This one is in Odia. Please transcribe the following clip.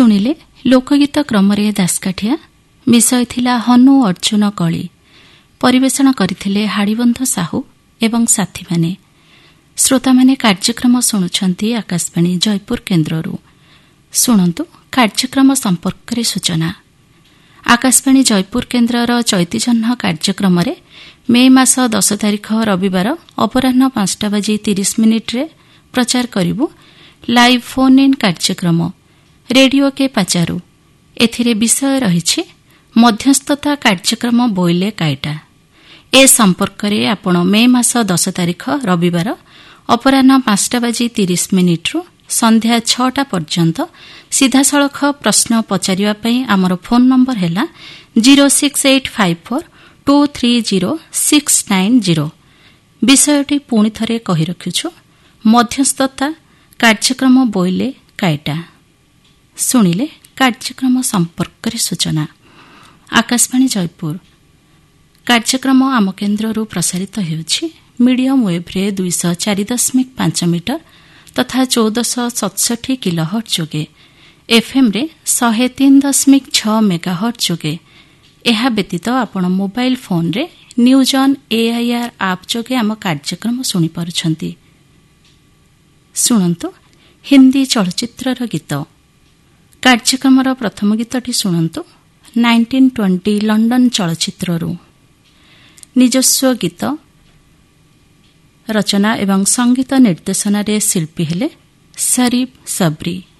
ଶୁଣିଲେ ଲୋକଗୀତ କ୍ରମରେ ଦାସକାଠିଆ ବିଷୟ ଥିଲା ହନୁ ଅର୍ଜୁନ କଳି। ପରିବେଷଣ କରିଥିଲେ ହାଡ଼ିବନ୍ଧ ସାହୁ ଏବଂ ସାଥୀମାନେ। ଶ୍ରୋତାମାନେ କାର୍ଯ୍ୟକ୍ରମ ଶୁଣୁଛନ୍ତି ଆକାଶବାଣୀ ଜୟପୁର କେନ୍ଦ୍ରରୁ। ଶୁଣନ୍ତୁ କାର୍ଯ୍ୟକ୍ରମ ସମ୍ପର୍କରେ ସୂଚନା। ଆକାଶବାଣୀ ଜୟପୁର କେନ୍ଦ୍ରର ଚୈତିଜହ୍ନ କାର୍ଯ୍ୟକ୍ରମରେ ମେ ମାସ 10 ତାରିଖ ରବିବାର ଅପରାହ୍ନ 5:30 ପ୍ରଚାର କରିବୁ ଲାଇଭ୍ ଫୋନ୍ ଇନ୍ କାର୍ଯ୍ୟକ୍ରମ ରେଡିଓ କେ ପଚାରୁ। ଏଥିରେ ବିଷୟ ରହିଛି ମଧ୍ୟସ୍ଥତା କାର୍ଯ୍ୟକ୍ରମ ବୋଇଲେ କାଇଟା। ଏ ସମ୍ପର୍କରେ ଆପଣ ମେ ମାସ 10 ତାରିଖ ରବିବାର ଅପରାହ୍ନ 5:30 ସନ୍ଧ୍ୟା 6ଟା ପର୍ଯ୍ୟନ୍ତ ସିଧାସଳଖ ପ୍ରଶ୍ନ ପଚାରିବା ପାଇଁ ଆମର ଫୋନ୍ ନମ୍ବର ହେଲା 06854230690। ବିଷୟଟି ପୁଣି ଥରେ କହି ରଖୁଛୁ, ମଧ୍ୟସ୍ଥତା କାର୍ଯ୍ୟକ୍ରମ ବୋଇଲେ କାଇଟା। ଶୁଣିଲେ କାର୍ଯ୍ୟକ୍ରମ ସମ୍ପର୍କରେ ସୂଚନା। ଆକାଶବାଣୀ ଜୟପୁର କାର୍ଯ୍ୟକ୍ରମ ଆମ କେନ୍ଦ୍ରରୁ ପ୍ରସାରିତ ହେଉଛି ମିଡିୟମ୍ ୱେଭ୍ରେ 204.5 ମିଟର ତଥା 1467 କିଲୋହର୍ଟ୍ଜ ଯୋଗେ, ଏଫ୍ଏମ୍ରେ 103.6 ମେଗାହର୍ଟ୍ଜ ଯୋଗେ। ଏହା ବ୍ୟତୀତ ଆପଣ ମୋବାଇଲ୍ ଫୋନ୍ରେ ନ୍ୟୁଜ୍ ଅନ୍ AIR ଆପ୍ ଯୋଗେ ଆମ କାର୍ଯ୍ୟକ୍ରମ ଶୁଣିପାରୁଛନ୍ତି। ଶୁଣନ୍ତୁ ହିନ୍ଦୀ ଚଳଚ୍ଚିତ୍ରର ଗୀତ। କାର୍ଯ୍ୟକ୍ରମର ପ୍ରଥମ ଗୀତଟି ଶୁଣନ୍ତୁ 1920 ଲଣ୍ଡନ ଚଳଚ୍ଚିତ୍ରରୁ। ନିଜସ୍ୱ ଗୀତ ରଚନା ଏବଂ ସଙ୍ଗୀତ ନିର୍ଦ୍ଦେଶନାରେ ଶିଳ୍ପୀ ହେଲେ ସରିଫ୍ ସବ୍ରି।